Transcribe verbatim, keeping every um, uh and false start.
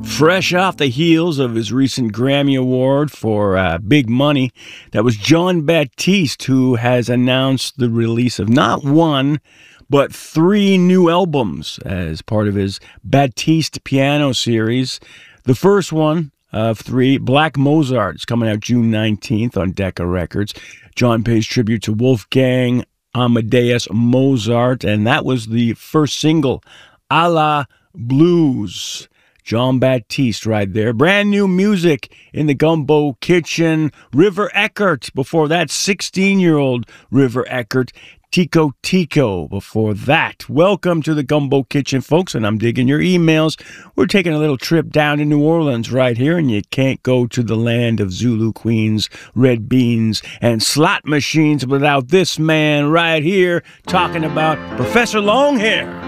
Fresh off the heels of his recent Grammy Award for uh, Big Money, that was Jon Batiste, who has announced the release of not one, but three new albums as part of his Batiste Piano series. The first one of three, Black Mozart, is coming out June nineteenth on Decca Records. Jon pays tribute to Wolfgang Amadeus Mozart, and that was the first single, A la Blues. Jon Batiste right there. Brand new music in the Gumbo Kitchen. River Eckert. Before that, sixteen-year-old River Eckert. Tico Tico before that. Welcome to the Gumbo Kitchen, folks, and I'm digging your emails. We're taking a little trip down to New Orleans right here, and you can't go to the land of Zulu queens, red beans, and slot machines without this man right here talking about Professor Longhair.